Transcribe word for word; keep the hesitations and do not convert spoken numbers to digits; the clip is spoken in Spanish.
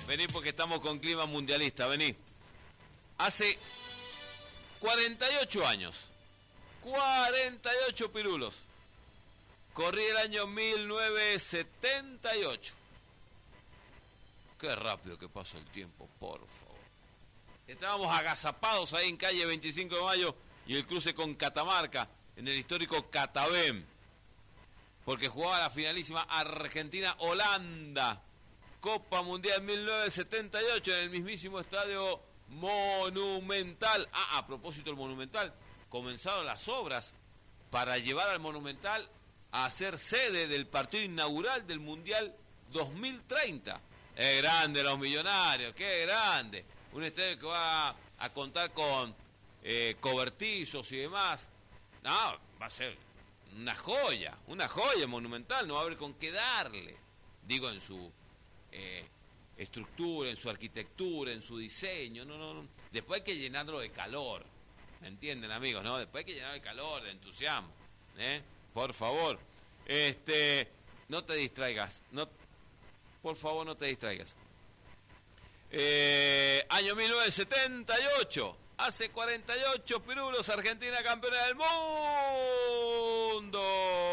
Vení porque estamos con clima mundialista, vení. Hace cuarenta y ocho años, cuarenta y ocho pirulos, corrí el año mil novecientos setenta y ocho. Qué rápido que pasa el tiempo, por favor. Estábamos agazapados ahí en calle veinticinco de mayo y el cruce con Catamarca, en el histórico Catabem, porque jugaba la finalísima Argentina-Holanda, Copa Mundial mil novecientos setenta y ocho, en el mismísimo estadio Monumental. Ah, a propósito del Monumental, comenzaron las obras para llevar al Monumental a ser sede del partido inaugural del Mundial dos mil treinta. ¡Qué grande los millonarios! ¡Qué grande! Un estadio que va a contar con eh, cobertizos y demás. No, va a ser una joya, una joya monumental, no va a haber con qué darle. Digo, en su eh, estructura, en su arquitectura, en su diseño. No, no, no. Después hay que llenarlo de calor. ¿Me entienden, amigos? No, después hay que llenarlo de calor, de entusiasmo. ¿Eh? Por favor. Este, no te distraigas. No, por favor, no te distraigas. Eh, año mil novecientos setenta y ocho, hace cuarenta y ocho pirulos, Argentina campeona del mundo.